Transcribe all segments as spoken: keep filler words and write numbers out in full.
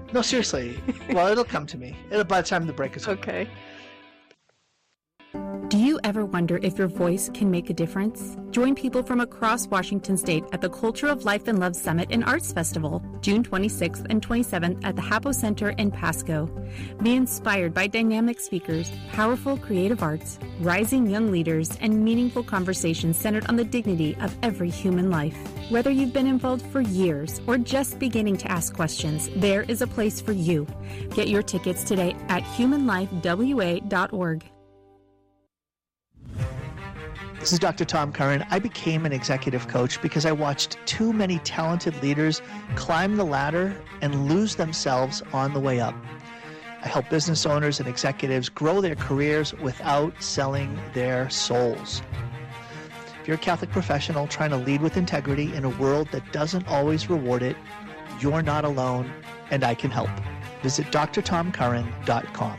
No, seriously. Well, it'll come to me. It'll by the time the break is over. Okay. Do you ever wonder if your voice can make a difference? Join people from across Washington State at the Culture of Life and Love Summit and Arts Festival, June twenty-sixth and twenty-seventh at the Hapo Center in Pasco. Be inspired by dynamic speakers, powerful creative arts, rising young leaders, and meaningful conversations centered on the dignity of every human life. Whether you've been involved for years or just beginning to ask questions, there is a place for you. Get your tickets today at human life w a dot org. This is Doctor Tom Curran. I became an executive coach because I watched too many talented leaders climb the ladder and lose themselves on the way up. I help business owners and executives grow their careers without selling their souls. If you're a Catholic professional trying to lead with integrity in a world that doesn't always reward it, you're not alone, and I can help. Visit d r tom curran dot com.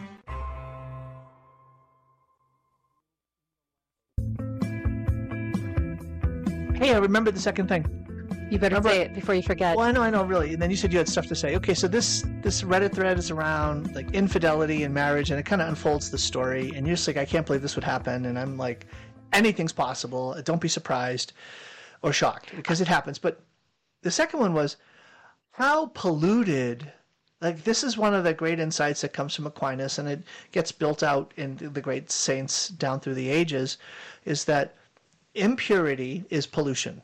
Hey, I remembered the second thing. You better Remember- say it before you forget. Well, I know, I know, really. And then you said you had stuff to say. Okay, so this this Reddit thread is around like infidelity in marriage, and it kind of unfolds the story. And you're just like, I can't believe this would happen. And I'm like, anything's possible. Don't be surprised or shocked because it happens. But the second one was how polluted. Like this is one of the great insights that comes from Aquinas, and it gets built out in the great saints down through the ages, is that impurity is pollution.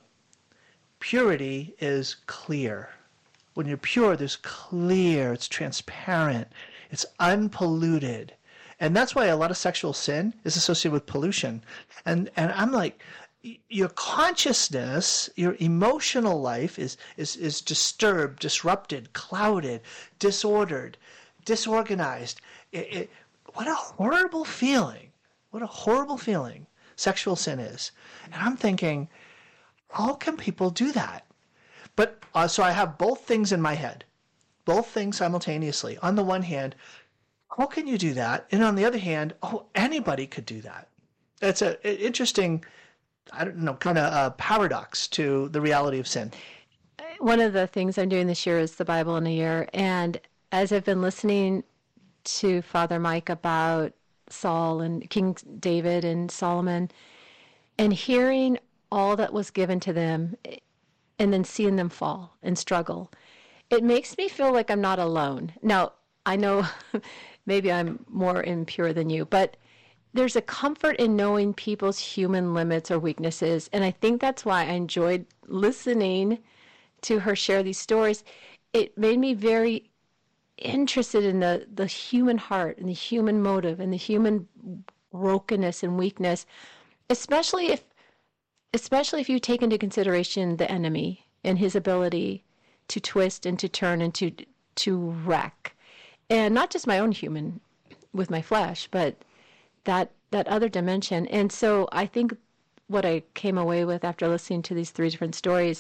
Purity is clear. When you're pure, there's clear, it's transparent, it's unpolluted. And that's why a lot of sexual sin is associated with pollution. And and I'm like, your consciousness, your emotional life is is is disturbed, disrupted, clouded, disordered, disorganized. It, it, what a horrible feeling. What a horrible feeling sexual sin is. And I'm thinking, how can people do that? But uh, so I have both things in my head, both things simultaneously. On the one hand, how can you do that? And on the other hand, oh, anybody could do that. It's a, a interesting, I don't know, kind of a paradox to the reality of sin. One of the things I'm doing this year is the Bible in a year. And as I've been listening to Father Mike about Saul and King David and Solomon, and hearing all that was given to them and then seeing them fall and struggle, it makes me feel like I'm not alone. Now, I know maybe I'm more impure than you, but there's a comfort in knowing people's human limits or weaknesses. And I think that's why I enjoyed listening to her share these stories. It made me very interested in the, the human heart and the human motive and the human brokenness and weakness, especially if especially if you take into consideration the enemy and his ability to twist and to turn and to to wreck. And not just my own human with my flesh, but that that other dimension. And so I think what I came away with after listening to these three different stories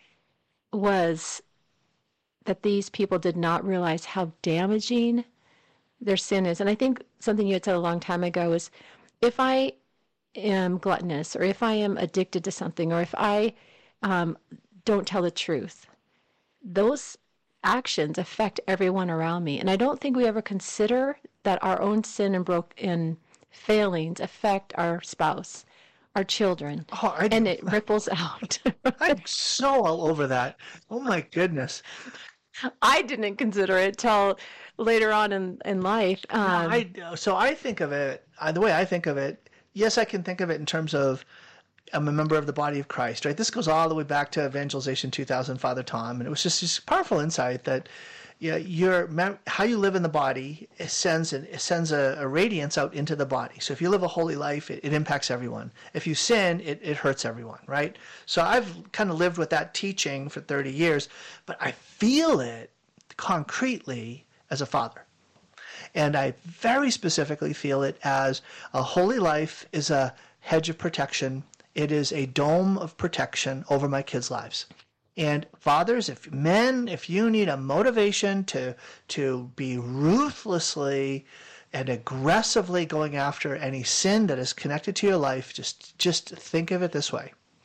was that these people did not realize how damaging their sin is. And I think something you had said a long time ago is, if I am gluttonous, or if I am addicted to something, or if I um, don't tell the truth, those actions affect everyone around me. And I don't think we ever consider that our own sin and broke and failings affect our spouse, our children, Oh, I, and it ripples out. I'm so all over that. Oh my goodness. I didn't consider it till later on in, in life. Um, I, so I think of it, uh, the way I think of it, yes, I can think of it in terms of I'm a member of the body of Christ, right? This goes all the way back to Evangelization two thousand, Father Tom, and it was just this powerful insight that yeah, your how you live in the body it sends an, it sends a, a radiance out into the body. So if you live a holy life, it, it impacts everyone. If you sin, it, it hurts everyone, right? So I've kind of lived with that teaching for thirty years, but I feel it concretely as a father. And I very specifically feel it as a holy life is a hedge of protection. It is a dome of protection over my kids' lives. And fathers, if men, if you need a motivation to to be ruthlessly and aggressively going after any sin that is connected to your life, just just think of it this way.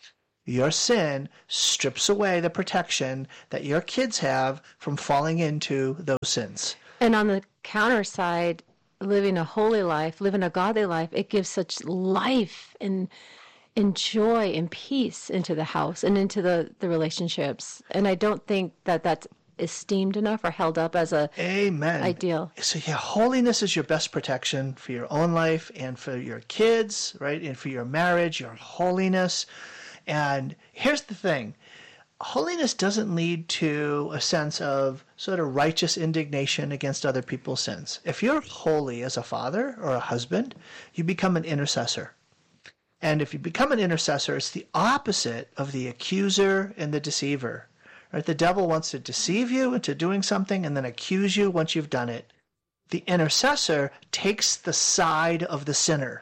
Your sin strips away the protection that your kids have from falling into those sins. And on the counter side, living a holy life, living a godly life, it gives such life and, and joy and peace into the house and into the, the relationships. And I don't think that that's esteemed enough or held up as a Amen. ideal. So yeah, holiness is your best protection for your own life and for your kids, right? And for your marriage, your holiness. And here's the thing. Holiness doesn't lead to a sense of sort of righteous indignation against other people's sins. If you're holy as a father or a husband, you become an intercessor. And if you become an intercessor, it's the opposite of the accuser and the deceiver. Right? The devil wants to deceive you into doing something and then accuse you once you've done it. The intercessor takes the side of the sinner.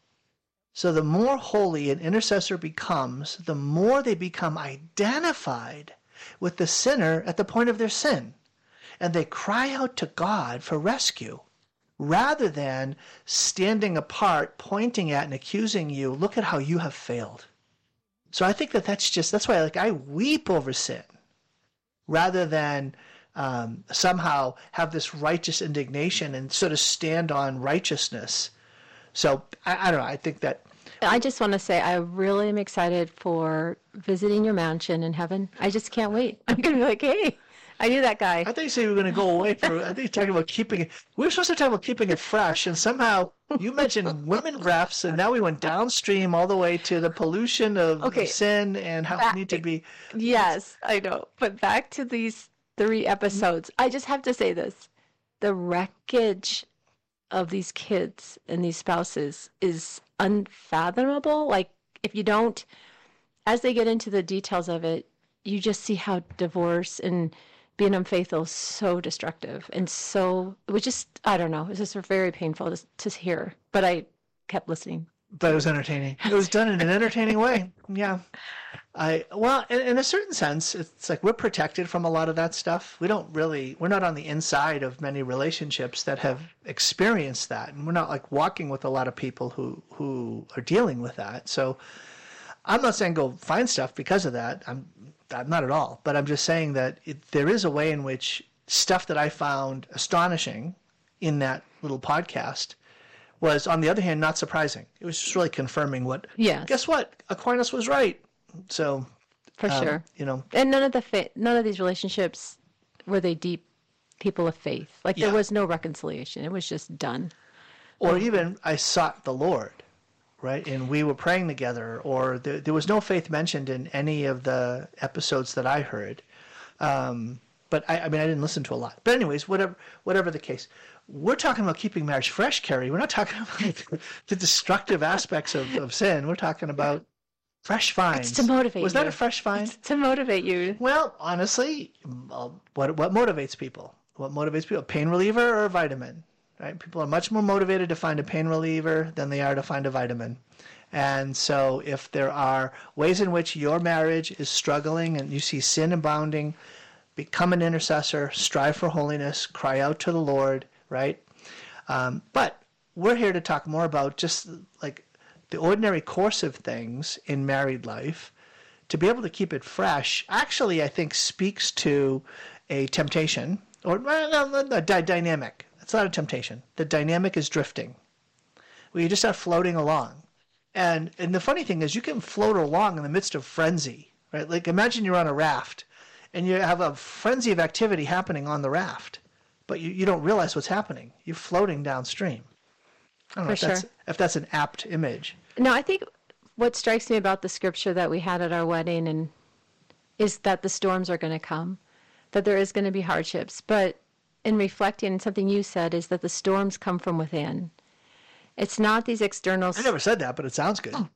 So the more holy an intercessor becomes, the more they become identified with the sinner at the point of their sin. And they cry out to God for rescue rather than standing apart, pointing at and accusing you, look at how you have failed. So I think that that's just, that's why like I weep over sin rather than um, somehow have this righteous indignation and sort of stand on righteousness. So I, I don't know. I think that I just want to say I really am excited for visiting your mansion in heaven. I just can't wait. I'm going to be like, hey, I knew that guy. I think you said we were going to go away for, I think you're talking about keeping it, we were supposed to talk about keeping it fresh, and somehow you mentioned women refs, and now we went downstream all the way to the pollution of, Okay. of sin and how Back- we need to be. Yes, I know. But back to these three episodes, I just have to say this. The wreckage of these kids and these spouses is unfathomable. Like, if you don't, as they get into the details of it, you just see how divorce and being unfaithful is so destructive. And so it was just, I don't know, it was just very painful to, to hear. But I kept listening. But it was entertaining. It was done in an entertaining way. Yeah. I well, in, in a certain sense, it's like we're protected from a lot of that stuff. We don't really, we're not on the inside of many relationships that have experienced that. And we're not like walking with a lot of people who, who are dealing with that. So I'm not saying go find stuff because of that. I'm, I'm not at all. But I'm just saying that it, there is a way in which stuff that I found astonishing in that little podcast was, on the other hand, not surprising. It was just really confirming what, Yes. guess what? Aquinas was right. So, For um, sure. you know, And none of the fa- none of these relationships were they deep people of faith. Like Yeah. there was no reconciliation. It was just done. or even I sought the Lord, right? And we were praying together, or there, there was no faith mentioned in any of the episodes that I heard. Um, but I, I mean, I didn't listen to a lot. But anyways, whatever, whatever the case, we're talking about keeping marriage fresh, Carrie. We're not talking about the destructive aspects of, of sin. We're talking about fresh finds. It's to motivate Was that you. a fresh find? It's to motivate you. Well, honestly, uh, what what motivates people? What motivates people? A pain reliever or a vitamin? Right? People are much more motivated to find a pain reliever than they are to find a vitamin. And so if there are ways in which your marriage is struggling and you see sin abounding, become an intercessor, strive for holiness, cry out to the Lord, right? Um, but we're here to talk more about just like the ordinary course of things in married life. To be able to keep it fresh, actually, I think speaks to a temptation, or well, no, no, a dy- dynamic. It's not a temptation. The dynamic is drifting, where you just are floating along. And and the funny thing is, you can float along in the midst of frenzy, right? Like imagine you're on a raft, and you have a frenzy of activity happening on the raft, but you, you don't realize what's happening. You're floating downstream. I don't know For if that's sure. if that's an apt image. No, I think what strikes me about the scripture that we had at our wedding and is that the storms are going to come, that there is going to be hardships. But in reflecting, something you said is that the storms come from within. It's not these external I never said that, but it sounds good.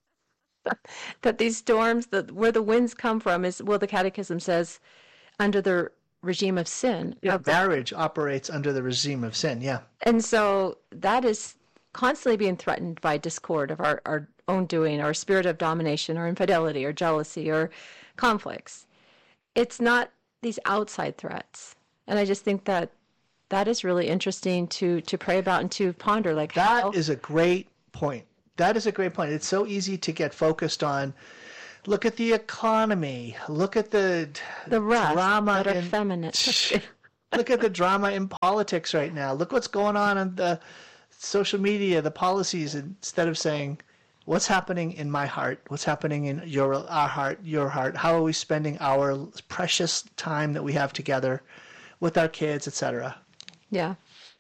that these storms, that where the winds come from is, well, the Catechism says, under the regime of sin. Yeah, Of the- marriage operates under the regime of sin. Yeah. and so that is constantly being threatened by discord of our, our own doing, or spirit of domination, or infidelity, or jealousy, or conflicts. It's not these outside threats. And I just think that that is really interesting to to pray about and to ponder. Like That how, is a great point. That is a great point. It's so easy to get focused on Look at the economy. Look at the The rest drama that are in, feminist. Look at the drama in politics right now. Look what's going on on the social media, the policies, instead of saying, what's happening in my heart? What's happening in your our heart, your heart? How are we spending our precious time that we have together with our kids, et cetera? Yeah.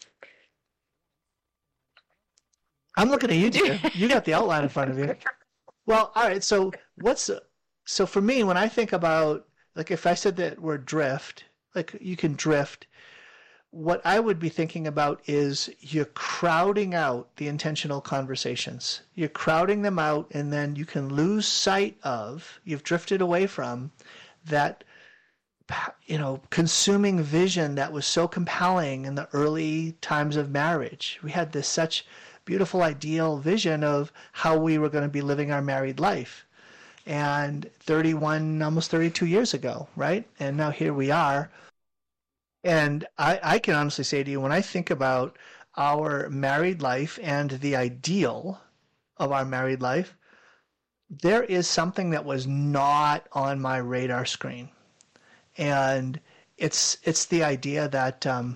I'm looking at you, dear. You got the outline in front of you. Well, all right. So what's so for me when I think about, like, if I said that word drift, like you can drift, what I would be thinking about is you're crowding out the intentional conversations. You're crowding them out, and then you can lose sight of, you've drifted away from that, you know, consuming vision that was so compelling in the early times of marriage. We had this such beautiful ideal vision of how we were going to be living our married life. And thirty-one, almost thirty-two years ago, right? And now here we are. And I, I can honestly say to you, when I think about our married life and the ideal of our married life, there is something that was not on my radar screen. And it's it's the idea that um,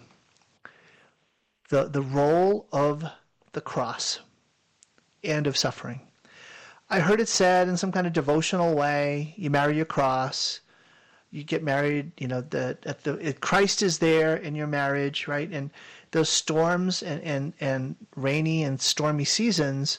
the the role of the cross and of suffering. I heard it said in some kind of devotional way, you marry your cross, you get married, you know, the, at the it, Christ is there in your marriage, right? And those storms and, and, and rainy and stormy seasons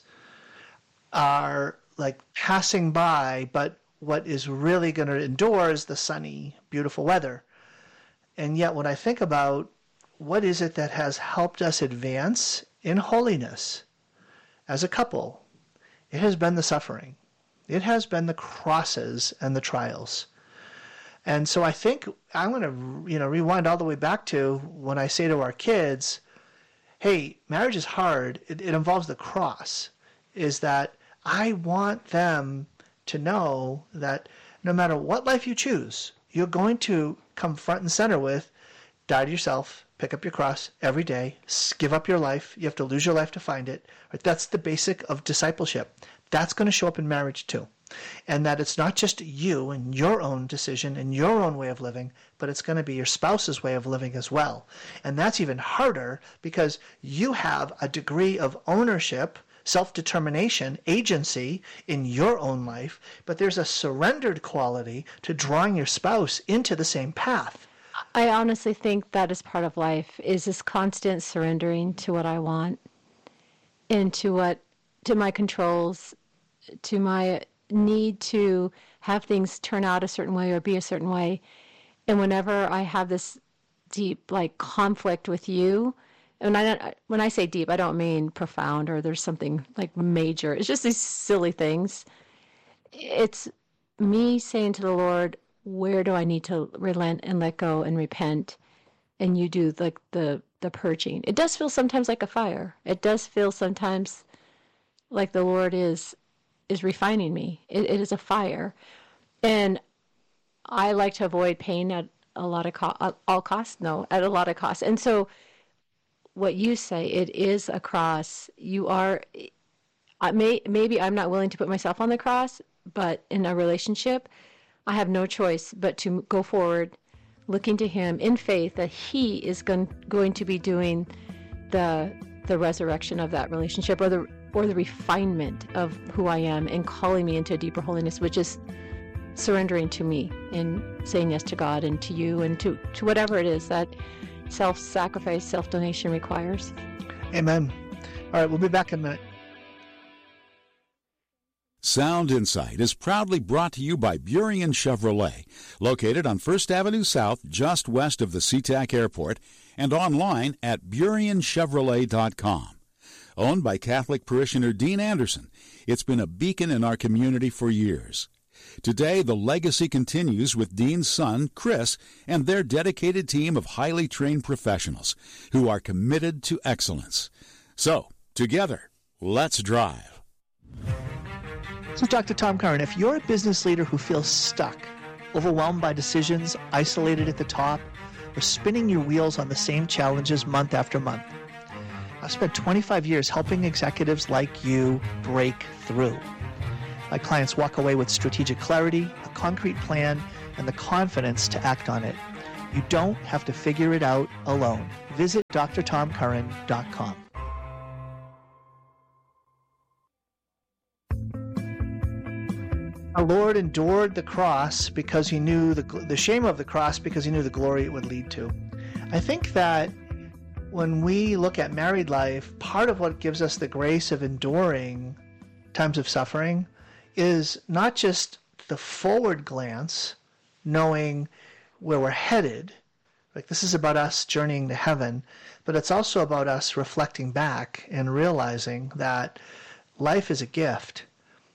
are like passing by, but what is really going to endure is the sunny, beautiful weather. And yet when I think about what is it that has helped us advance in holiness as a couple, it has been the suffering. It has been the crosses and the trials. And so I think I'm going to, you know, rewind all the way back to when I say to our kids, hey, marriage is hard. It, it involves the cross. Is that I want them to know that no matter what life you choose, you're going to come front and center with die to yourself, pick up your cross every day, give up your life. You have to lose your life to find it. Right? That's the basic of discipleship. That's going to show up in marriage too. And that it's not just you and your own decision and your own way of living, but it's going to be your spouse's way of living as well. And that's even harder because you have a degree of ownership, self-determination, agency in your own life, but there's a surrendered quality to drawing your spouse into the same path. I honestly think that is part of life, is this constant surrendering to what I want and to what, to my controls, to my need to have things turn out a certain way or be a certain way. And whenever I have this deep like conflict with you, and I, when I say deep, I don't mean profound or there's something like major. It's just these silly things. It's me saying to the Lord, where do I need to relent and let go and repent? And you do like the, the purging. It does feel sometimes like a fire. It does feel sometimes like the Lord is is refining me. It, it is a fire. And I like to avoid pain at a lot of co- at all costs. No, at a lot of costs. And so what you say, it is a cross. You are, I may, maybe I'm not willing to put myself on the cross, but in a relationship, I have no choice but to go forward, looking to him in faith that he is going, going to be doing the the resurrection of that relationship or the or the refinement of who I am and calling me into a deeper holiness, which is surrendering to me and saying yes to God and to you and to, to whatever it is that self-sacrifice, self-donation requires. Amen. All right, we'll be back in a minute. Sound Insight is proudly brought to you by Burien Chevrolet, located on First Avenue South, just west of the SeaTac Airport, and online at burien chevrolet dot com. Owned by Catholic parishioner Dean Anderson, it's been a beacon in our community for years. Today, the legacy continues with Dean's son, Chris, and their dedicated team of highly trained professionals who are committed to excellence. So, together, let's drive. So, Doctor Tom Curran, if you're a business leader who feels stuck, overwhelmed by decisions, isolated at the top, or spinning your wheels on the same challenges month after month, I've spent twenty-five years helping executives like you break through. My clients walk away with strategic clarity, a concrete plan, and the confidence to act on it. You don't have to figure it out alone. Visit d r tom curran dot com. Our Lord endured the cross because he knew the, the shame of the cross because he knew the glory it would lead to. I think that when we look at married life, part of what gives us the grace of enduring times of suffering is not just the forward glance, knowing where we're headed, like this is about us journeying to heaven, but it's also about us reflecting back and realizing that life is a gift.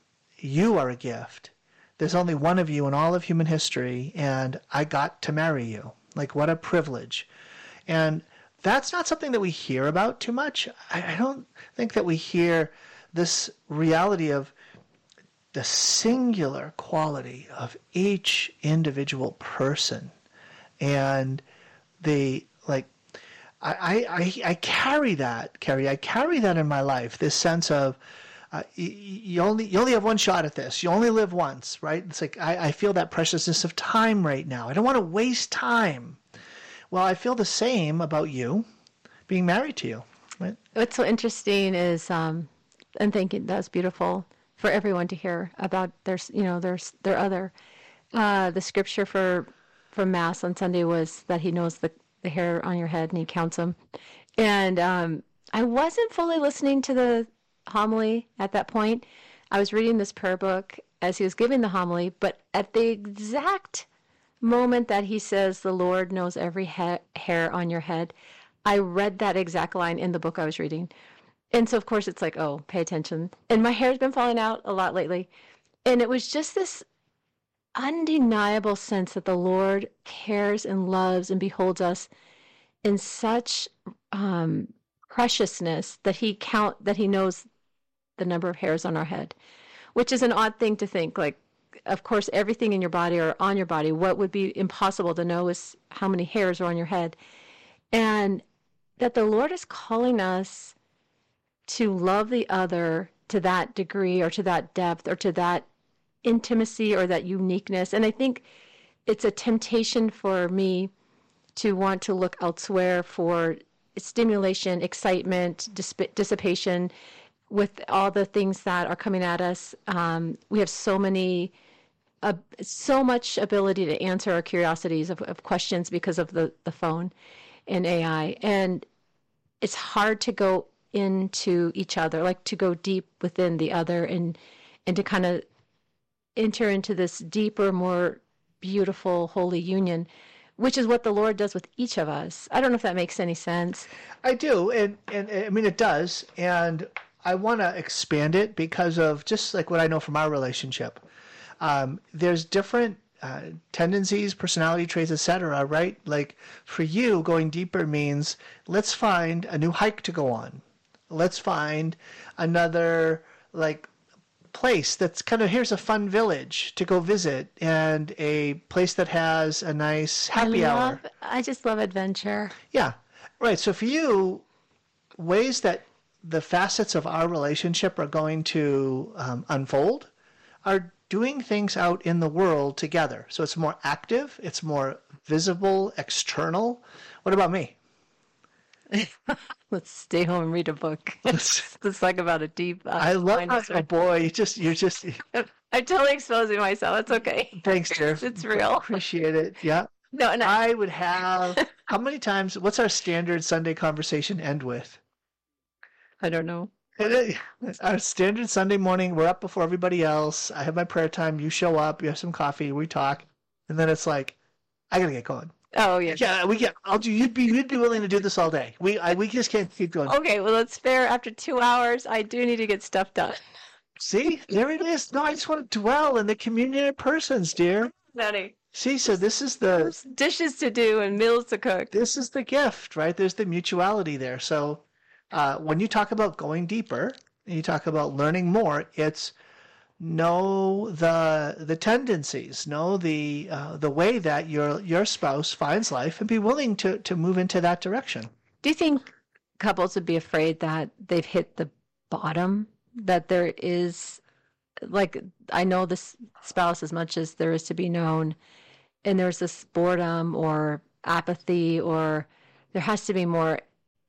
You are a gift. There's only one of you in all of human history, and I got to marry you. Like, what a privilege. And that's not something that we hear about too much. I, I don't think that we hear this reality of the singular quality of each individual person. And the, like, I, I, I carry that, Carrie, I carry that in my life, this sense of, Uh, you, you only you only have one shot at this. You only live once, right? It's like I, I feel that preciousness of time right now. I don't want to waste time. Well, I feel the same about you being married to you. Right? What's so interesting is, um, and thinking that's beautiful for everyone to hear about their, you know, their their other. Uh, the scripture for for Mass on Sunday was that He knows the the hair on your head and He counts them. And um, I wasn't fully listening to the homily at that point. I was reading this prayer book as he was giving the homily, but at the exact moment that he says the Lord knows every ha- hair on your head, I read that exact line in the book I was reading. And so of course it's like, oh, pay attention. And my hair's been falling out a lot lately. And it was just this undeniable sense that the Lord cares and loves and beholds us in such um, preciousness that he count that he knows the number of hairs on our head, which is an odd thing to think. Like, of course, everything in your body or on your body, what would be impossible to know is how many hairs are on your head. And that the Lord is calling us to love the other to that degree or to that depth or to that intimacy or that uniqueness. And I think it's a temptation for me to want to look elsewhere for stimulation, excitement, dis- dissipation, with all the things that are coming at us. Um, we have so many, uh, so much ability to answer our curiosities of, of questions because of the, the phone and A I. And it's hard to go into each other, like to go deep within the other and, and to kind of enter into this deeper, more beautiful, holy union, which is what the Lord does with each of us. I don't know if that makes any sense. I do. And, and I mean, it does. And I want to expand it because of just like what I know from our relationship. Um, there's different uh, tendencies, personality traits, et cetera, right? Like for you, going deeper means let's find a new hike to go on. Let's find another like place that's kind of, here's a fun village to go visit and a place that has a nice happy I hour. love, I just love adventure. Yeah, right. So for you, ways that the facets of our relationship are going to um, unfold are doing things out in the world together. So it's more active, it's more visible, external. What about me? Let's stay home and read a book. It's, it's like about a deep. Uh, I love that. Oh boy, you just you're just. I'm totally exposing myself. It's okay. Thanks, dear. It's real. Appreciate it. Yeah. No, no. I would have. How many times? What's our standard Sunday conversation end with? I don't know. Our standard Sunday morning, we're up before everybody else. I have my prayer time. You show up. You have some coffee. We talk, and then it's like, I gotta get going. Oh yeah. Yeah, we get. I'll do. You'd be. You'd be willing to do this all day. We. I, we just can't keep going. Okay. Well, it's fair. After two hours, I do need to get stuff done. See, there it is. No, I just want to dwell in the communion of persons, dear. Nutty. See, so this is the There's dishes to do and meals to cook. This is the gift, right? There's the mutuality there. So. Uh, when you talk about going deeper, and you talk about learning more, it's know the the tendencies, know the uh, the way that your your spouse finds life, and be willing to to move into that direction. Do you think couples would be afraid that they've hit the bottom, that there is like I know this spouse as much as there is to be known, and there's this boredom or apathy, or there has to be more.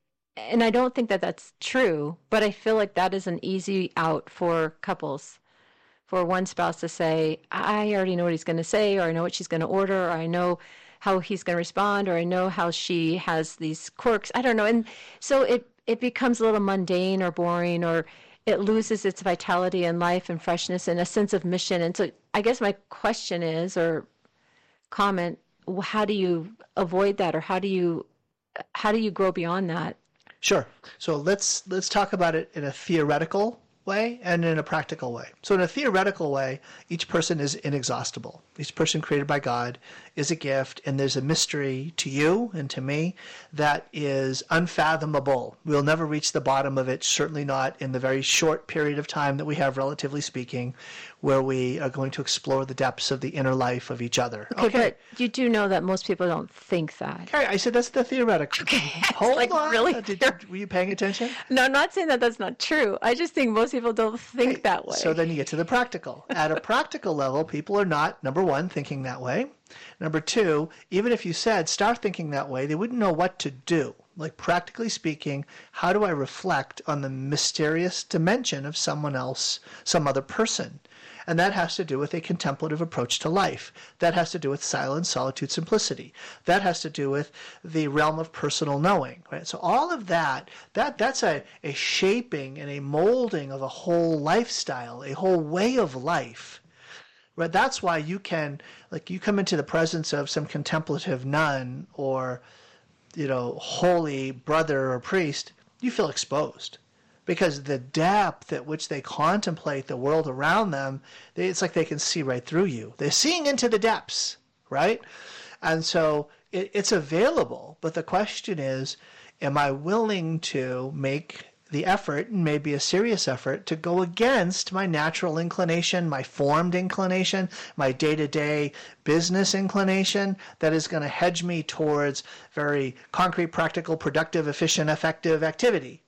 And I don't think that that's true, but I feel like that is an easy out for couples, for one spouse to say, I already know what he's going to say, or I know what she's going to order, or I know how he's going to respond, or I know how she has these quirks. I don't know. And so it, it becomes a little mundane or boring, or it loses its vitality and life and freshness and a sense of mission. And so I guess my question is, or comment, how do you avoid that, or how do you how do you grow beyond that? Sure. So let's let's talk about it in a theoretical way and in a practical way. So in a theoretical way, each person is inexhaustible. Each person created by God is a gift, and there's a mystery to you and to me that is unfathomable. We'll never reach the bottom of it, certainly not in the very short period of time that we have, relatively speaking, where we are going to explore the depths of the inner life of each other. Okay, okay. But you do know that most people don't think that. Okay, I said that's the theoretical. Okay, hold like on. Really Did, did, were you paying attention? No, I'm not saying that that's not true. I just think most people don't think okay, that way. So then you get to the practical. At a practical level, people are not, number one, thinking that way. Number two, even if you said start thinking that way, they wouldn't know what to do. Like, practically speaking, how do I reflect on the mysterious dimension of someone else, some other person? And that has to do with a contemplative approach to life. That has to do with silence, solitude, simplicity. That has to do with the realm of personal knowing, right? So all of that, that that's a, a shaping and a molding of a whole lifestyle, a whole way of life. Right? That's why you can, like, you come into the presence of some contemplative nun or, you know, holy brother or priest, you feel exposed. Because the depth at which they contemplate the world around them, they, it's like they can see right through you. They're seeing into the depths, right? And so it, it's available. But the question is, am I willing to make the effort, and maybe a serious effort, to go against my natural inclination, my formed inclination, my day-to-day business inclination that is going to hedge me towards very concrete, practical, productive, efficient, effective activity?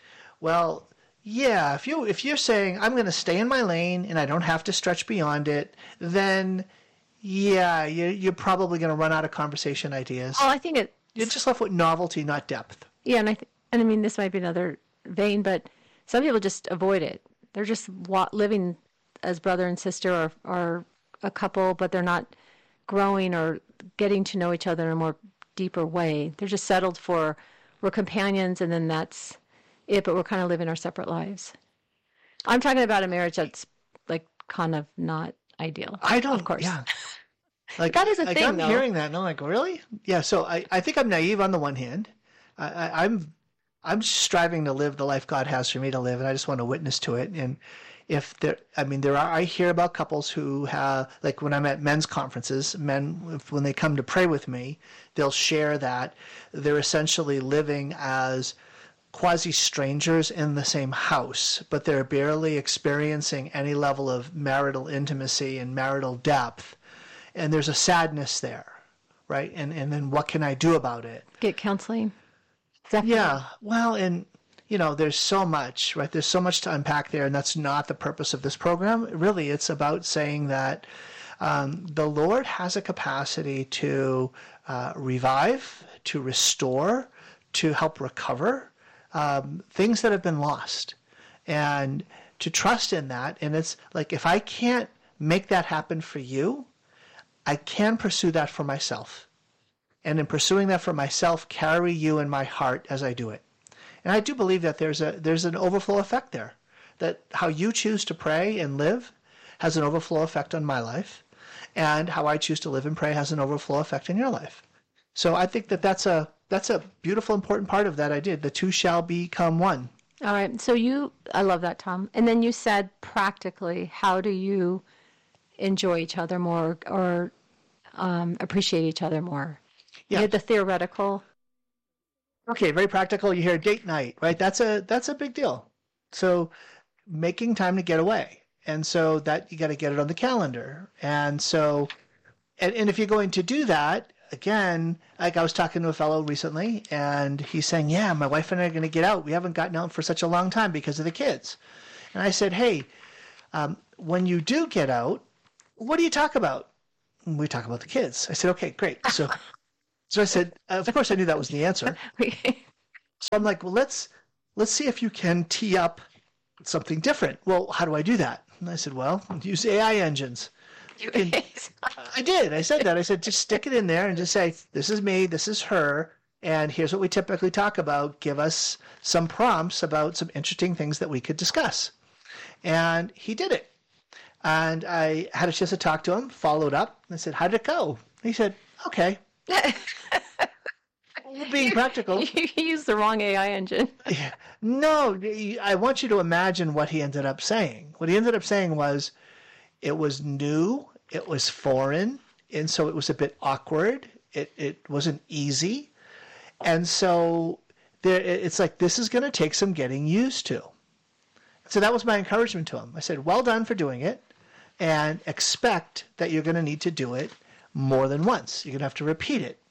Well, yeah, if you if you're saying I'm going to stay in my lane and I don't have to stretch beyond it, then yeah, you, you're probably going to run out of conversation ideas. Oh, I think it. You're just left with novelty, not depth. Yeah, and I th- and I mean this might be another vein, but some people just avoid it. They're just wa- living as brother and sister, or or a couple, but they're not growing or getting to know each other in a more deeper way. They're just settled for we're companions, and then that's it, but we're kind of living our separate lives. I'm talking about a marriage that's like kind of not ideal. I don't, of course. Yeah. Like, that is a like thing, I'm though. hearing that and I'm like, really? Yeah. So I, I think I'm naive on the one hand. I, I, I'm, I'm striving to live the life God has for me to live, and I just want to witness to it. And if there, I mean, there are, I hear about couples who have, like when I'm at men's conferences, men, if, when they come to pray with me, they'll share that they're essentially living as quasi-strangers in the same house, but they're barely experiencing any level of marital intimacy and marital depth. And there's a sadness there, right? And and then what can I do about it? Get counseling. Definitely. Yeah, well, and, you know, there's so much, right? There's so much to unpack there, and that's not the purpose of this program. Really, it's about saying that um, the Lord has a capacity to uh, revive, to restore, to help recover Um, things that have been lost, and to trust in that. And it's like, if I can't make that happen for you, I can pursue that for myself. And in pursuing that for myself, carry you in my heart as I do it. And I do believe that there's a there's an overflow effect there, that how you choose to pray and live has an overflow effect on my life, and how I choose to live and pray has an overflow effect in your life. So I think that that's a That's a beautiful, important part of that idea. The two shall become one. All right. So you, I love that, Tom. And then you said practically, how do you enjoy each other more, or um, appreciate each other more? Yeah. You had the theoretical. Okay, very practical. You hear date night, right? That's a that's a big deal. So making time to get away. And so that you got to get it on the calendar. And so, and, and if you're going to do that, again, like I was talking to a fellow recently, and he's saying, yeah, my wife and I are going to get out. We haven't gotten out for such a long time because of the kids. And I said, hey, um, when you do get out, what do you talk about? And we talk about the kids. I said, okay, great. So, so I said, of course I knew that was the answer. So I'm like, well, let's, let's see if you can tee up something different. Well, how do I do that? And I said, well, use A I engines. You can, I did. I said that. I said, just stick it in there and just say, this is me, this is her, and here's what we typically talk about. Give us some prompts about some interesting things that we could discuss. And he did it. And I had a chance to talk to him, followed up, and I said, how did it go? He said, okay. Being practical. You used the wrong A I engine. Yeah. No, I want you to imagine what he ended up saying. What he ended up saying was, it was new, it was foreign, and so it was a bit awkward. It it wasn't easy. And so there, it's like, this is going to take some getting used to. So that was my encouragement to him. I said, well done for doing it, and expect that you're going to need to do it more than once. You're going to have to repeat it.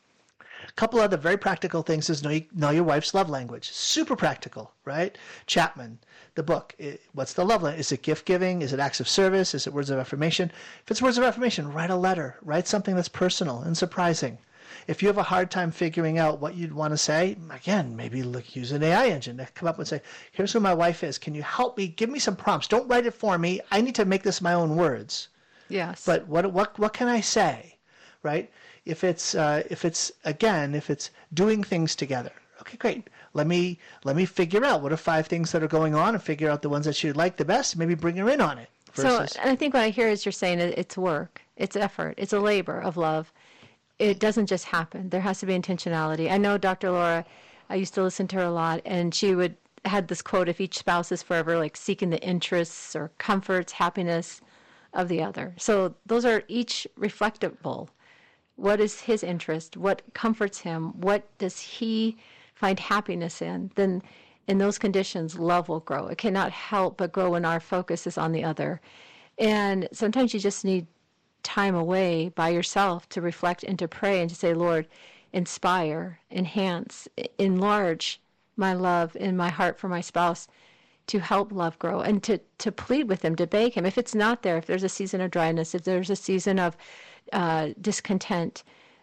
A couple other very practical things is know, know your wife's love language. Super practical, right? Chapman, the book. It, what's the love language? Is it gift giving? Is it acts of service? Is it words of affirmation? If it's words of affirmation, write a letter. Write something that's personal and surprising. If you have a hard time figuring out what you'd want to say, again, maybe look, use an A I engine to come up and say, here's who my wife is. Can you help me? Give me some prompts. Don't write it for me. I need to make this my own words. Yes. But what what what can I say, right? If it's uh, if it's again if it's doing things together, okay, great. Let me let me figure out what are five things that are going on and figure out the ones that she'd like the best. Maybe bring her in on it. Versus... So, and I think what I hear is you're saying it's work, it's effort, it's a labor of love. It doesn't just happen. There has to be intentionality. I know Doctor Laura. I used to listen to her a lot, and she would had this quote: "If each spouse is forever like seeking the interests or comforts, happiness of the other." So those are each reflectable. What is his interest? What comforts him? What does he find happiness in? Then in those conditions, love will grow. It cannot help but grow when our focus is on the other. And sometimes you just need time away by yourself to reflect and to pray and to say, Lord, inspire, enhance, enlarge my love in my heart for my spouse, to help love grow, and to, to plead with him, to beg him. If it's not there, if there's a season of dryness, if there's a season of uh, discontent,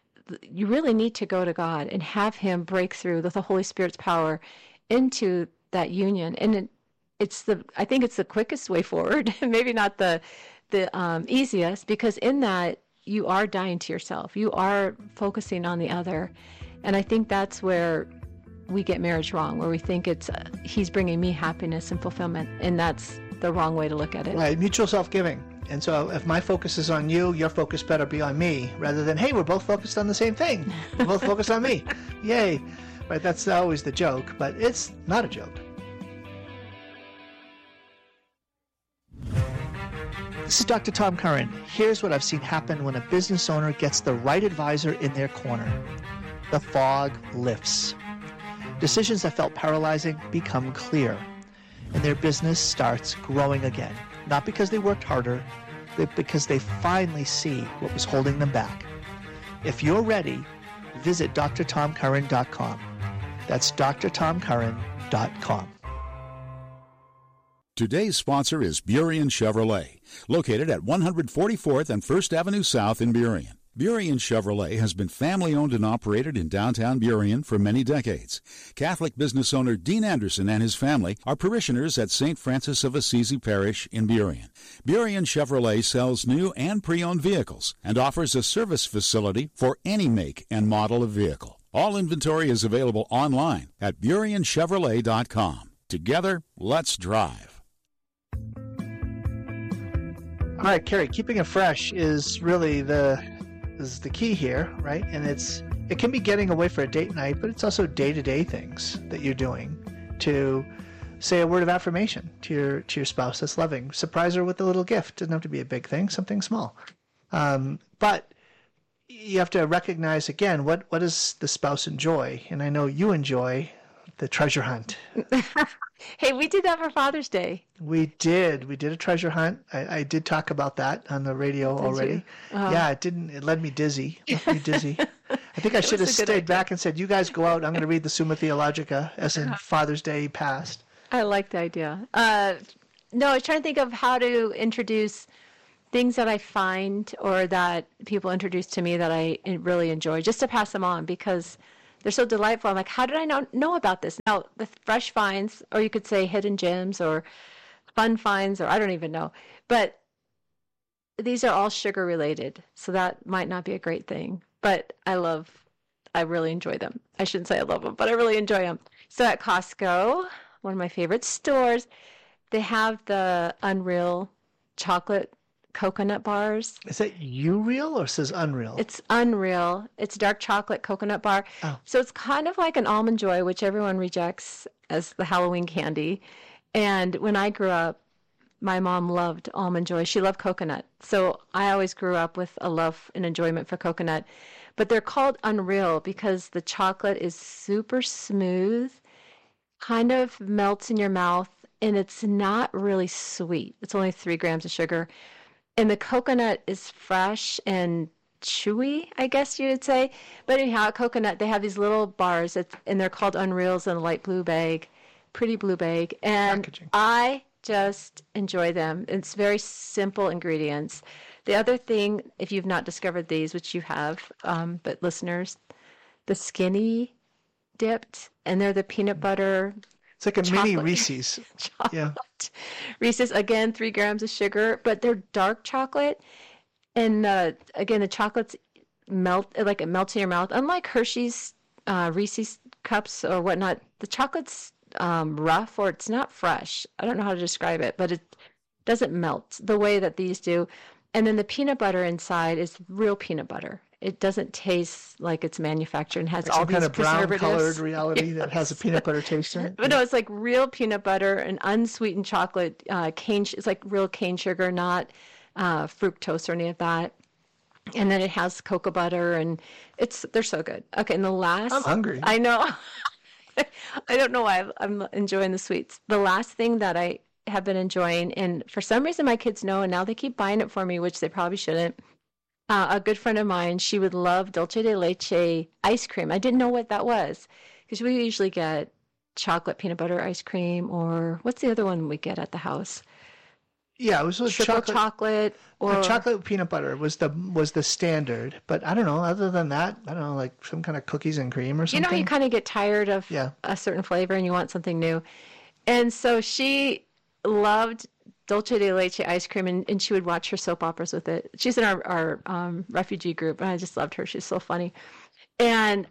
you really need to go to God and have him break through with the Holy Spirit's power into that union. And it, it's the, I think it's the quickest way forward, maybe not the, the um, easiest, because in that you are dying to yourself. You are focusing on the other. And I think that's where we get marriage wrong, where we think it's uh, he's bringing me happiness and fulfillment, and that's the wrong way to look at it. Right, mutual self-giving. And so if my focus is on you, your focus better be on me, rather than, hey, we're both focused on the same thing. We're both focused on me. Yay. Right, that's always the joke, but it's not a joke. This is Doctor Tom Curran. Here's what I've seen happen when a business owner gets the right advisor in their corner. The fog lifts. Decisions that felt paralyzing become clear, and their business starts growing again. Not because they worked harder, but because they finally see what was holding them back. If you're ready, visit D R tom curran dot com. That's D R tom curran dot com. Today's sponsor is Burien Chevrolet, located at one forty-fourth and First Avenue South in Burien. Burien Chevrolet has been family-owned and operated in downtown Burien for many decades. Catholic business owner Dean Anderson and his family are parishioners at Saint Francis of Assisi Parish in Burien. Burien Chevrolet sells new and pre-owned vehicles and offers a service facility for any make and model of vehicle. All inventory is available online at burien chevrolet dot com. Together, let's drive. All right, Carrie, keeping it fresh is really the is the key here, right? And it's it can be getting away for a date night, but it's also day-to-day things that you're doing to say a word of affirmation to your to your spouse that's loving. Surprise her with a little gift. Doesn't have to be a big thing, something small. Um, but you have to recognize, again, what, what does the spouse enjoy? And I know you enjoy the treasure hunt. Hey, we did that for Father's Day. We did. We did a treasure hunt. I, I did talk about that on the radio did already. Uh, yeah, it didn't. It led me dizzy. It led me dizzy. I think I should have stayed idea. back and said, "You guys go out. I'm going to read the Summa Theologica," as in Father's Day past. I like the idea. Uh, no, I was trying to think of how to introduce things that I find or that people introduce to me that I really enjoy, just to pass them on because they're so delightful. I'm like, how did I not know about this? Now, the fresh finds, or you could say hidden gems or fun finds, or I don't even know. But these are all sugar related, so that might not be a great thing. But I love, I really enjoy them. I shouldn't say I love them, but I really enjoy them. So at Costco, one of my favorite stores, they have the Unreal chocolate coconut bars. Is that you real or it says Unreal? It's Unreal. It's dark chocolate coconut bar. Oh. So it's kind of like an Almond Joy, which everyone rejects as the Halloween candy. And when I grew up, my mom loved Almond Joy. She loved coconut. So I always grew up with a love and enjoyment for coconut. But they're called Unreal because the chocolate is super smooth, kind of melts in your mouth, and it's not really sweet. It's only three grams of sugar. And the coconut is fresh and chewy, I guess you would say. But anyhow, coconut, they have these little bars, it's, and they're called Unreals in a light blue bag, pretty blue bag. And Packaging. I just enjoy them. It's very simple ingredients. The other thing, if you've not discovered these, which you have, um, but listeners, the Skinny dipped, and they're the peanut butter. It's like a mini chocolate. Reese's. chocolate. Yeah. Reese's, again, three grams of sugar, but they're dark chocolate. And uh, again, the chocolate's melt, like it melts in your mouth. Unlike Hershey's uh, Reese's cups or whatnot, the chocolate's um, rough or it's not fresh. I don't know how to describe it, but it doesn't melt the way that these do. And then the peanut butter inside is real peanut butter. It doesn't taste like it's manufactured and has Like all some these kind of brown preservatives. colored reality that has a peanut butter taste in it. But no, it's like real peanut butter and unsweetened chocolate, uh, cane. It's like real cane sugar, not uh, fructose or any of that. And then it has cocoa butter, and it's they're so good. Okay, and the last, I'm hungry. I know. I don't know why I'm enjoying the sweets. The last thing that I have been enjoying, and for some reason my kids know, and now they keep buying it for me, which they probably shouldn't. Uh, a good friend of mine, she would love dulce de leche ice cream. I didn't know what that was because we usually get chocolate peanut butter ice cream, or what's the other one we get at the house? Yeah, it was with Triple chocolate. chocolate, or The chocolate with peanut butter was the was the standard, but I don't know. Other than that, I don't know, like some kind of cookies and cream or you something. know, you kind of get tired of Yeah. a certain flavor and you want something new. And so she loved dulce de leche ice cream, and, and she would watch her soap operas with it. She's in our, our um, refugee group, and I just loved her. She's so funny. And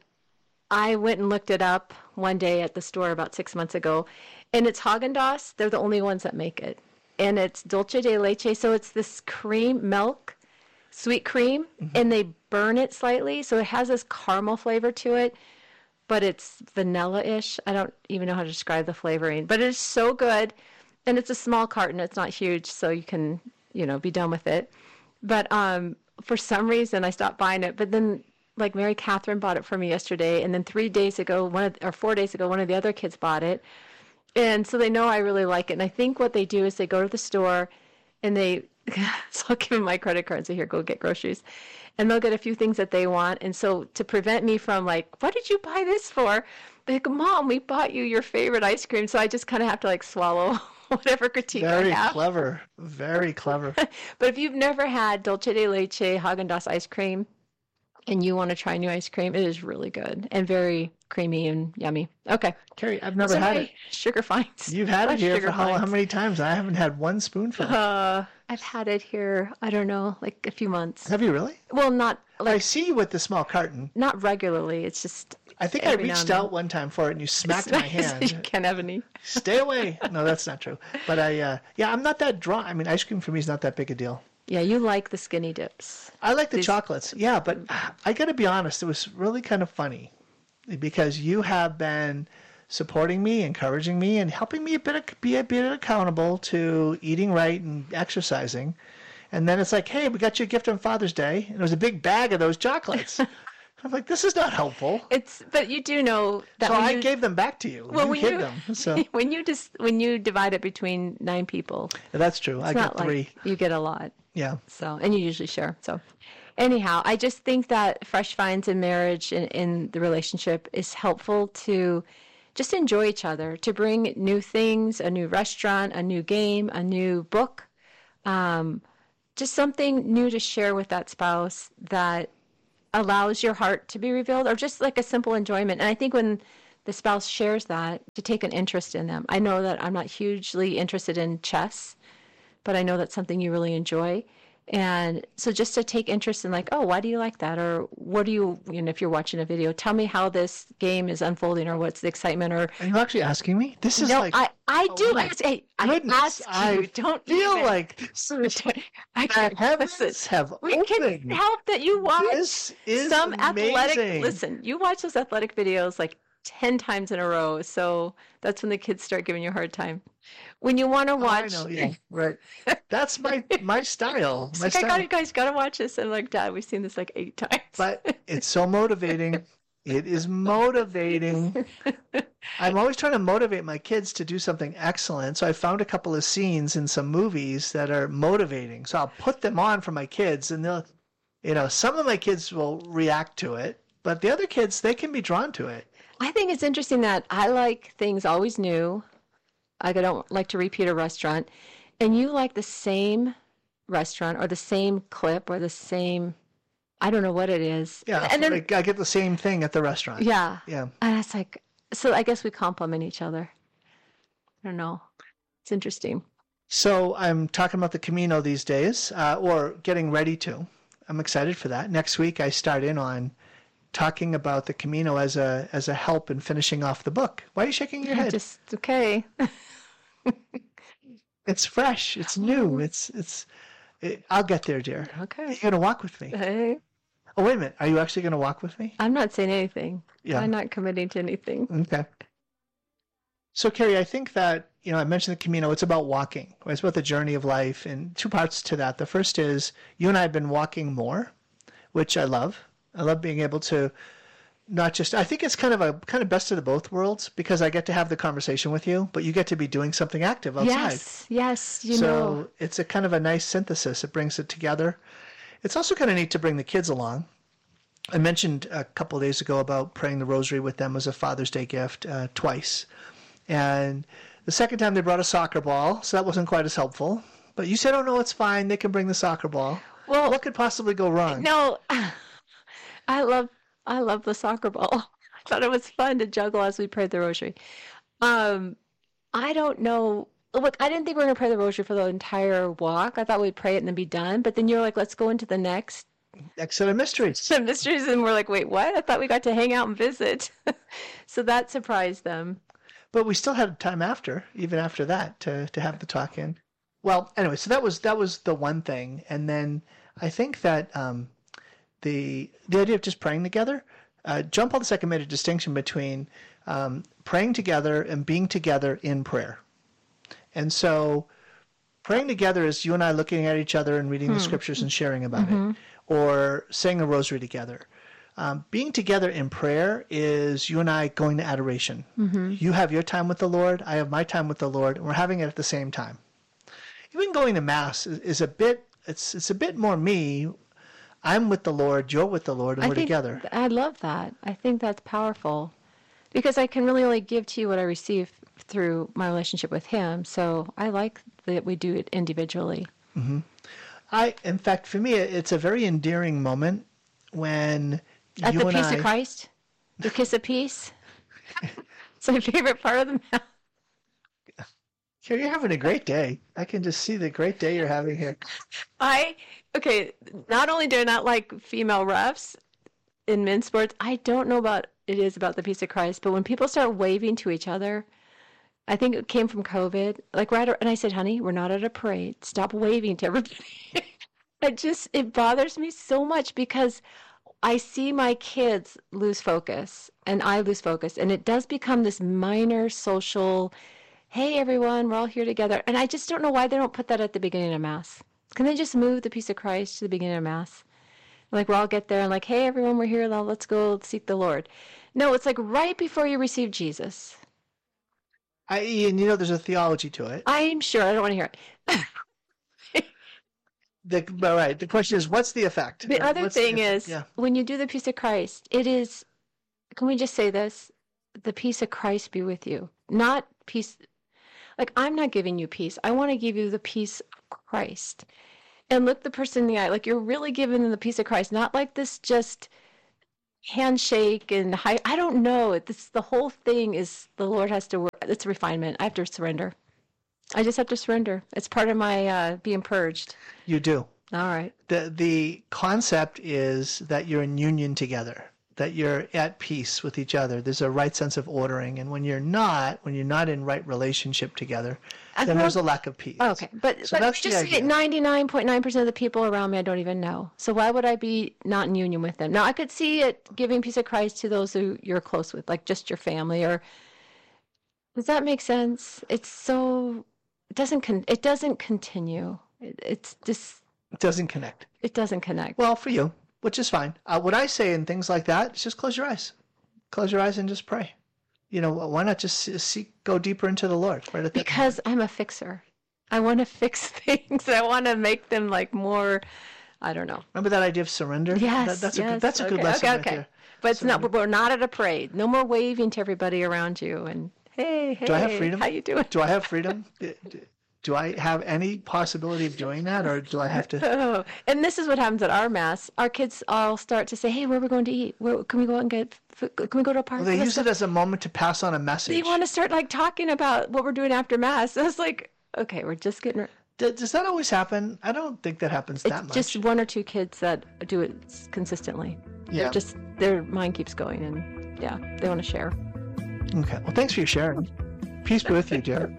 I went and looked it up one day at the store about six months ago, and it's Haagen-Dazs. They're the only ones that make it. And it's dulce de leche, so it's this cream, milk, sweet cream, mm-hmm. and they burn it slightly, so it has this caramel flavor to it, but it's vanilla-ish. I don't even know how to describe the flavoring, but it's so good. And it's a small carton. It's not huge, so you can, you know, be done with it. But um, for some reason, I stopped buying it. But then, like, Mary Catherine bought it for me yesterday, and then three days ago, one of, or four days ago, one of the other kids bought it. And so they know I really like it. And I think what they do is they go to the store, and they, so I'll give them my credit card and say, here, go get groceries. And they'll get a few things that they want. And so to prevent me from, like, what did you buy this for? They go, Mom, we bought you your favorite ice cream. So I just kind of have to, like, swallow whatever critique Very I have. clever. Very clever. But if you've never had dulce de leche Haagen-Dazs ice cream and you want to try new ice cream, it is really good and very creamy and yummy. Okay. Carrie, I've never So had my it. Sugar finds. You've had My it here sugar for how, how finds. many times? I haven't had one spoonful. Uh, I've had it here, I don't know, like a few months. Have you really? Well, not I like see you with the small carton. not regularly. It's just I think I every now reached and then. out one time for it and you smacked my you hand. can't have any. Stay away. No, that's not true. But I, uh, yeah, I'm not that drawn. I mean, ice cream for me is not that big a deal. Yeah, you like the skinny dips. I like the These- chocolates. Yeah, but I got to be honest, it was really kind of funny because you have been supporting me, encouraging me, and helping me a bit of, be a bit accountable to eating right and exercising. And then it's like, hey, we got you a gift on Father's Day, and it was a big bag of those chocolates. I'm like, this is not helpful. It's but you do know that So when I you, gave them back to you. well, you when hid you them. So when you just when you divide it between nine people, that's true. I it's got not three. like you get a lot. Yeah. So, and you usually share. So, anyhow, I just think that fresh finds in marriage and in the relationship is helpful to just enjoy each other, to bring new things, a new restaurant, a new game, a new book, um, just something new to share with that spouse that allows your heart to be revealed, or just like a simple enjoyment. And I think when the spouse shares that, to take an interest in them. I know that I'm not hugely interested in chess, but I know that's something you really enjoy. And so just to take interest in, like, oh, why do you like that? Or what do you, you know, if you're watching a video, tell me how this game is unfolding, or what's the excitement. Or Are you actually asking me? This is no, like, I, I oh do my ask. Hey, I goodness, ask I you. Don't feel even- like this is, I the can't heavens listen. have We opened. can help that you watch This is some athletic. amazing. Listen, you watch those athletic videos like ten times in a row. So that's when the kids start giving you a hard time. When you want to Oh, watch, I know, yeah, right. That's my my style. it's My like, I style. got you guys got to watch this. And I'm like, Dad, we've seen this like eight times. But it's so motivating. It is motivating. I'm always trying to motivate my kids to do something excellent. So I found a couple of scenes in some movies that are motivating. So I'll put them on for my kids, and they'll, you know, some of my kids will react to it, but the other kids, they can be drawn to it. I think it's interesting that I like things always new. I don't like to repeat a restaurant. And you like the same restaurant or the same clip or the same, I don't know what it is. Yeah, And then, I get the same thing at the restaurant. yeah. Yeah. And it's like, so I guess we complement each other. I don't know. It's interesting. So I'm talking about the Camino these days, uh, or getting ready to. I'm excited for that. Next week I start in on talking about the Camino as a as a help in finishing off the book. Why are you shaking your head? Just, okay. It's fresh. It's new. It's it's. It, I'll get there, dear. Okay. You're gonna walk with me. Hey, Oh wait a minute. Are you actually gonna walk with me? I'm not saying anything. Yeah. I'm not committing to anything. Okay. So Carrie, I think that you know I mentioned the Camino. It's about walking. It's about the journey of life, and two parts to that. The first is you and I have been walking more, which I love. I love being able to not just, I think it's kind of a kind of best of the both worlds, because I get to have the conversation with you, but you get to be doing something active outside. Yes, yes, you so know. it's a kind of a nice synthesis. It brings it together. It's also kind of neat to bring the kids along. I mentioned a couple of days ago about praying the rosary with them as a Father's Day gift uh, twice. And the second time they brought a soccer ball, so that wasn't quite as helpful. But you said, oh, no, it's fine. They can bring the soccer ball. Well, What could possibly go wrong? no, I love I love the soccer ball. I thought it was fun to juggle as we prayed the rosary. Um, I don't know. Look, I didn't think we were going to pray the rosary for the entire walk. I thought we'd pray it and then be done. But then you're like, let's go into the next Next set of mysteries. some mysteries, and we're like, wait, what? I thought we got to hang out and visit. So that surprised them. But we still had time after, even after that, to, to have the talk in. Well, anyway, so that was that was the one thing. And then I think that um, the the idea of just praying together, uh, John Paul the Second made a distinction between um, praying together and being together in prayer. And so praying together is you and I looking at each other and reading Hmm. the scriptures and sharing about Mm-hmm. it, or saying a rosary together. Um, being together in prayer is you and I going to adoration. Mm-hmm. You have your time with the Lord, I have my time with the Lord, and we're having it at the same time. Even going to Mass is, is a bit, it's it's a bit more me. I'm with the Lord, you're with the Lord, and I we're think together. I love that. I think that's powerful because I can really only give to you what I receive through my relationship with Him. So I like that we do it individually. I, in fact, for me, it's a very endearing moment when At you the and peace I. of Christ, the kiss of peace. It's my favorite part of the Mass. Here, you're having a great day. I can just see the great day you're having here. I okay. Not only do I not like female refs in men's sports, I don't know about it is about the peace of Christ. But when people start waving to each other, I think it came from COVID. Like right, and I said, "Honey, we're not at a parade. Stop waving to everybody." It just it bothers me so much because I see my kids lose focus, and I lose focus, and it does become this minor social. Hey everyone, we're all here together. And I just don't know why they don't put that at the beginning of Mass. Can they just move the peace of Christ to the beginning of Mass? Like we'll all get there and like, hey everyone, we're here now, let's go seek the Lord. No, it's like right before you receive Jesus. I, and you know, there's a theology to it. I'm sure, I don't want to hear it. The, all right. The question is, what's the effect? The other What's thing the- is, yeah. when you do the peace of Christ, it is, can we just say this? the peace of Christ be with you. Not peace, like I'm not giving you peace. I want to give you the peace of Christ. And look the person in the eye, like you're really giving them the peace of Christ, not like this just handshake and high. I don't know. This the whole thing is the Lord has to work. It's refinement. I have to surrender. I just have to surrender. It's part of my uh, being purged. You do. All right. The the concept is that you're in union together, that you're at peace with each other. There's a right sense of ordering. And when you're not, when you're not in right relationship together, I then know- there's a lack of peace. Okay, but, So but that's the just idea. ninety-nine point nine percent of the people around me I don't even know. So why would I be not in union with them? Now, I could see it giving peace of Christ to those who you're close with, like just your family. Or does that make sense? It's so it doesn't con- it doesn't continue. It, it's just It doesn't connect. it doesn't connect. Well, for you, which is fine. Uh, what I say in things like that is just close your eyes. Close your eyes and just pray. You know, why not just see, see, go deeper into the Lord? Right at that Because I'm a fixer. I want to fix things. I want to make them like more. I don't know. Remember that idea of surrender? Yes, That, that's, a yes. good, that's a good okay, lesson okay, right okay. there. But it's not. Surrender. We're not at a parade. No more waving to everybody around you. And hey, hey, Do I have freedom? How you doing? Do I have freedom? Do- do- Do I have any possibility of doing that, or do I have to? Oh, and this is what happens at our mass. Our kids all start to say, "Hey, where are we going to eat? Where can we go out and get? Food? Can we go to a park?" Well, they Let's use go." it as a moment to pass on a message. They want to start like talking about what we're doing after mass. I was like, okay, we're just getting. D- Does that always happen? I don't think that happens that It's much. just one or two kids that do it consistently. Yeah. They're just their mind keeps going, and yeah, they want to share. Okay. Well, thanks for your sharing. Peace be with you, dear.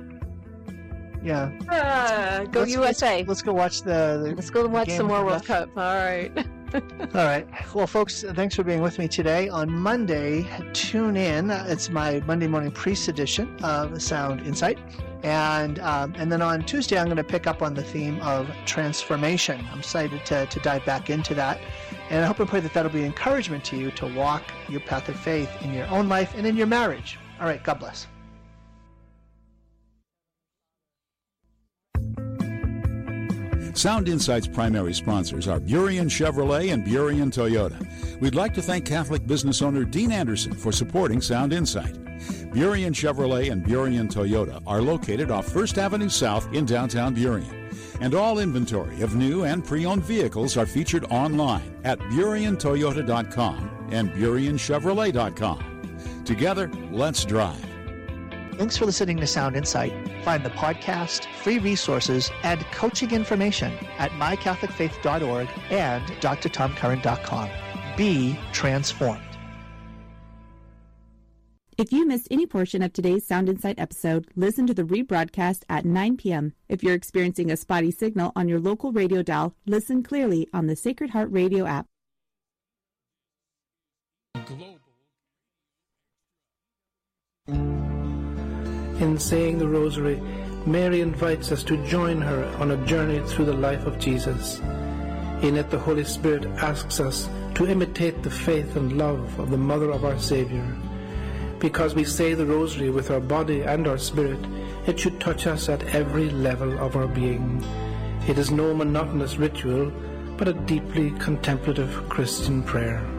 Yeah. Uh, go Let's- U S A. Let's, let's go watch the. the Let's go watch game some more with World Beth. Cup. All right. All right. Well, folks, thanks for being with me today. On Monday, tune in. It's my Monday morning priest edition of Sound Insight. And um, and then on Tuesday, I'm going to pick up on the theme of transformation. I'm excited to, to dive back into that. And I hope and pray that that'll be encouragement to you to walk your path of faith in your own life and in your marriage. All right. God bless. Sound Insight's primary sponsors are Burien Chevrolet and Burien Toyota. We'd like to thank Catholic business owner Dean Anderson for supporting Sound Insight. Burien Chevrolet and Burien Toyota are located off First Avenue South in downtown Burien. And all inventory of new and pre-owned vehicles are featured online at burien toyota dot com and burien chevrolet dot com. Together, let's drive. Thanks for listening to Sound Insight. Find the podcast, free resources, and coaching information at my catholic faith dot org and d r tom curran dot com. Be transformed. If you missed any portion of today's Sound Insight episode, listen to the rebroadcast at nine p.m. If you're experiencing a spotty signal on your local radio dial, listen clearly on the Sacred Heart Radio app. In saying the Rosary, Mary invites us to join her on a journey through the life of Jesus. In it, the Holy Spirit asks us to imitate the faith and love of the Mother of our Savior. Because we say the Rosary with our body and our spirit, it should touch us at every level of our being. It is no monotonous ritual, but a deeply contemplative Christian prayer.